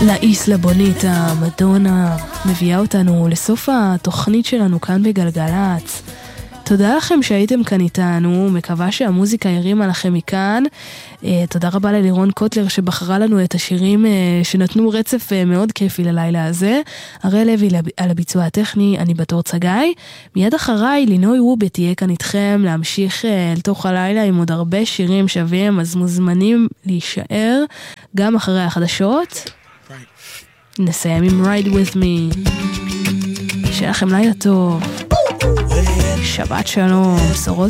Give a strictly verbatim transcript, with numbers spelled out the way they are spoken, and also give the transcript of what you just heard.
לאיסלה בוניטה, מדונה, מביאה אותנו לסוף התוכנית שלנו כאן בגלגלץ. תודה לכם שהייתם כאן איתנו, מקווה שהמוזיקה הרימה לכם מכאן. תודה רבה ללירון קוטלר שבחרה לנו את השירים שנתנו רצף מאוד כיפי ללילה הזה. הרי לוי על הביצוע הטכני, אני בתור צגאי. מיד אחריי לינוי וובי תהיה כאן איתכם להמשיך אל תוך הלילה עם עוד הרבה שירים שווים, אז מוזמנים להישאר גם אחרי החדשות. נסיים עם Ride With Me. שיהיה לכם לילה טוב, שבת שלום, בשורות